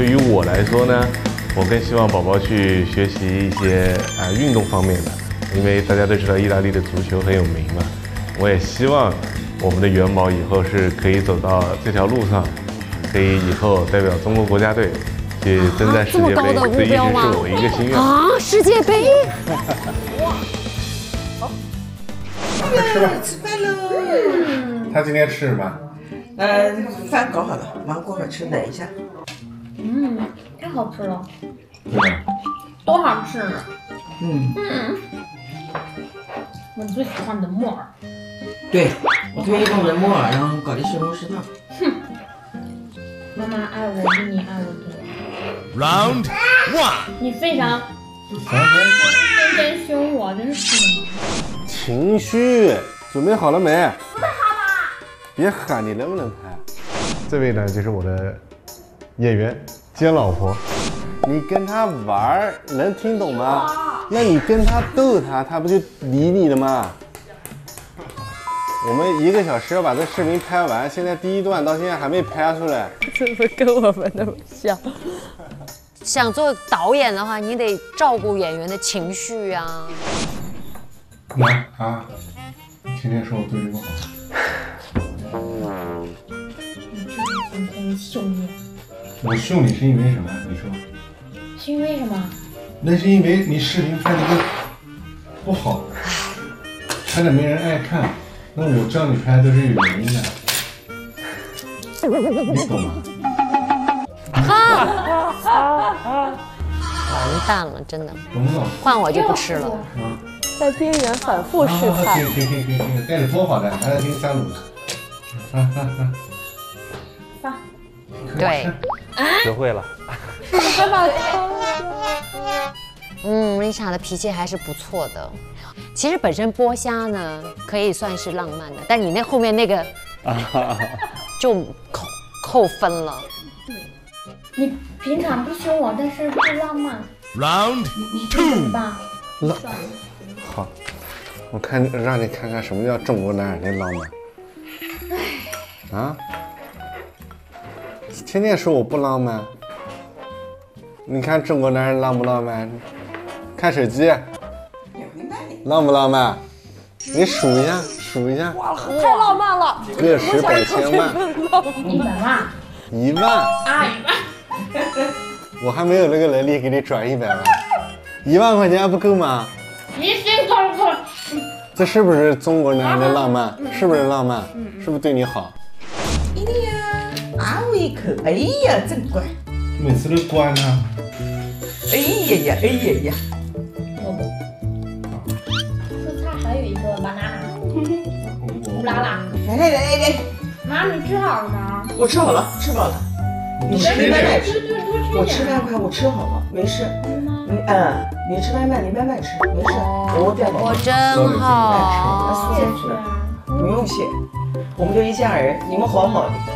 对于我来说呢，我更希望宝宝去学习一些运动方面的，因为大家都知道意大利的足球很有名嘛。我也希望我们的元宝以后是可以走到这条路上，可以以后代表中国国家队去征战世界杯，这一直是我一个心愿啊！世界杯！ 哇！好，快吃吧，吃饭喽。他今天吃什么？ 饭搞好了，马上过会儿吃，等一下。 太好吃了， 对吧？ 多好吃！我最喜欢的木耳。 对，我特意弄的木耳，然后搞的西红柿汤。 妈妈爱我比你爱我多。 Round 1， 你非常天天凶我，真是的。 情绪准备好了没？准备好了。别喊，你能不能拍？这位呢，就是我的演员兼老婆。你跟他玩能听懂吗？那你跟他逗他，他不就理你了吗？我们1个小时要把这视频拍完，现在第1段到现在还没拍出来， 是不是跟我们那么像？想做导演的话，你得照顾演员的情绪啊。 来啊！你天天说我对你不好。 你就是今天凶你， 我凶你是因为什么？你说？ 是因为什么？ 那是因为你视频拍的不好，拍的没人爱看。那我叫你拍都是有原因的，你懂吗？ 完蛋了，真的， 懂不懂？ 换我就不吃了。 在边缘反复试探。 行，带着多好的，还要听三鲁。 对， 学会了。 丽莎的脾气还是不错的。其实本身剥虾呢，可以算是浪漫的，但你那后面那个就扣分了。 你平常不凶我，但是不浪漫。 Round 2吧。 好，我让你看看什么叫中国男人的浪漫。啊？天天说我不浪漫，你看中国男人浪不浪漫？看手机，浪不浪漫？你数一下，数一下。 哇，太浪漫了！ 个十百千万 100万。 1万啊！1万。 我还没有那个能力给你转100万，1万块钱还不够吗？ 一心够够。 这是不是中国男人的浪漫？是不是浪漫？是不是对你好？ 一定呀，啊我一口，哎呀，真乖。 每次都关他。 哎呀呀，哎呀呀。 萝卜。蔬菜还有一个 banana。乌拉拉。 来， 妈，你吃好了吗？ 我吃好了，吃饱了。你吃慢慢吃。 多吃点。 我吃饭快，我吃好了，没事。你吃慢慢，你慢慢吃，没事。我带我真好。 不用谢，我们都一家人，你们好好的。